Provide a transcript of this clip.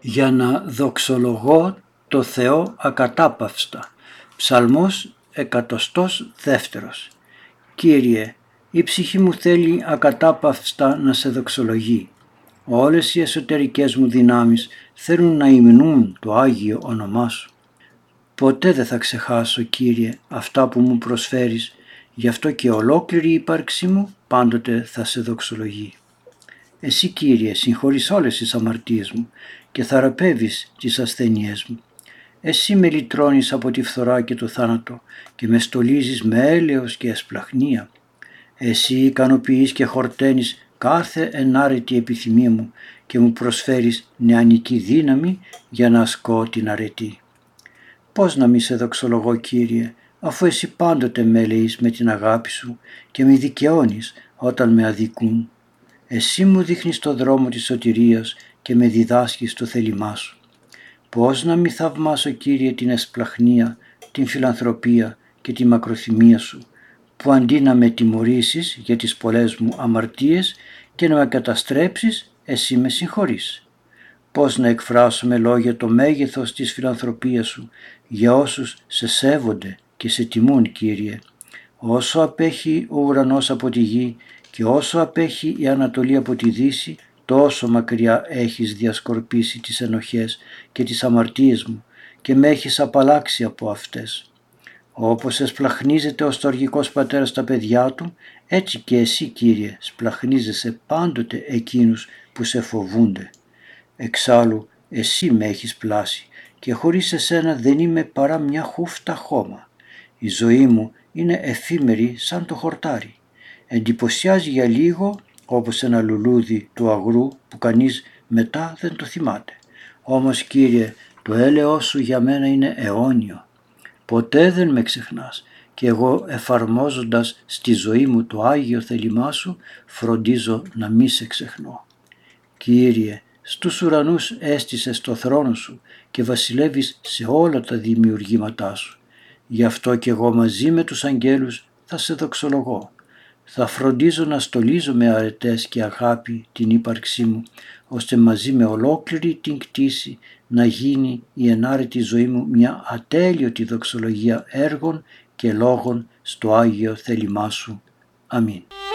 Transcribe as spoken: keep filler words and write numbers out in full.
για να δοξολογώ το Θεό ακατάπαυστα. Ψαλμός εκατοστός δεύτερος. Κύριε, η ψυχή μου θέλει ακατάπαυστα να σε δοξολογεί. Όλες οι εσωτερικές μου δυνάμεις θέλουν να υμνούν το Άγιο όνομά σου. Ποτέ δεν θα ξεχάσω, Κύριε, αυτά που μου προσφέρεις, γι' αυτό και ολόκληρη η ύπαρξή μου πάντοτε θα σε δοξολογεί. Εσύ, Κύριε, συγχωρείς όλες τις αμαρτίες μου και θεραπεύεις τις ασθένειές μου. Εσύ με λυτρώνεις από τη φθορά και το θάνατο και με στολίζεις με έλεος και εσπλαχνία. Εσύ ικανοποιείς και χορταίνεις κάθε ενάρετη επιθυμία μου και μου προσφέρεις νεανική δύναμη για να ασκώ την αρετή. Πώς να μη σε δοξολογώ, Κύριε, αφού εσύ πάντοτε με ελεείς με την αγάπη σου και με δικαιώνεις όταν με αδικούν. Εσύ μου δείχνεις το δρόμο της σωτηρίας και με διδάσκεις το θέλημά σου. Πώς να μη θαυμάσω, Κύριε, την εσπλαχνία, την φιλανθρωπία και τη μακροθυμία σου, που αντί να με τιμωρήσεις για τις πολλές μου αμαρτίες και να με καταστρέψεις, εσύ με συγχωρείς. Πώς να εκφράσω με λόγια το μέγεθος της φιλανθρωπίας σου για όσους σε σέβονται και σε τιμούν, Κύριε. Όσο απέχει ο ουρανός από τη γη και όσο απέχει η Ανατολή από τη Δύση, τόσο μακριά έχεις διασκορπίσει τις ενοχές και τις αμαρτίες μου και με έχεις απαλλάξει από αυτές. Όπως εσπλαχνίζεται ο στοργικός πατέρας τα παιδιά του, έτσι και εσύ, Κύριε, σπλαχνίζεσαι πάντοτε εκείνους που σε φοβούνται. Εξάλλου εσύ με έχεις πλάσει και χωρίς εσένα δεν είμαι παρά μια χούφτα χώμα. Η ζωή μου είναι εφήμερη σαν το χορτάρι. Εντυπωσιάζει για λίγο όπως ένα λουλούδι του αγρού που κανείς μετά δεν το θυμάται. Όμως, Κύριε, το έλεος σου για μένα είναι αιώνιο. Ποτέ δεν με ξεχνάς και εγώ, εφαρμόζοντας στη ζωή μου το Άγιο θέλημά σου, φροντίζω να μη σε ξεχνώ. Κύριε, στους ουρανούς έστησες το θρόνο σου και βασιλεύεις σε όλα τα δημιουργήματά σου. Γι' αυτό και εγώ μαζί με τους αγγέλους θα σε δοξολογώ. Θα φροντίζω να στολίζω με αρετές και αγάπη την ύπαρξή μου, ώστε μαζί με ολόκληρη την κτήση να γίνει η ενάρετη ζωή μου μια ατέλειωτη δοξολογία έργων και λόγων στο Άγιο θέλημά σου. Αμήν.